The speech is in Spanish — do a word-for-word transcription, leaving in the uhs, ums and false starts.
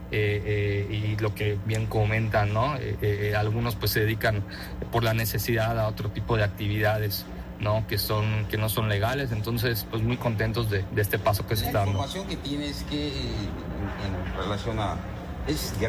eh, eh, y lo que bien comentan, ¿no? Eh, eh, algunos pues se dedican por la necesidad a otro tipo de actividades, ¿no? Que son que no son legales, entonces pues muy contentos de, de este paso que se está dando. La información que tienes que en, en relación a es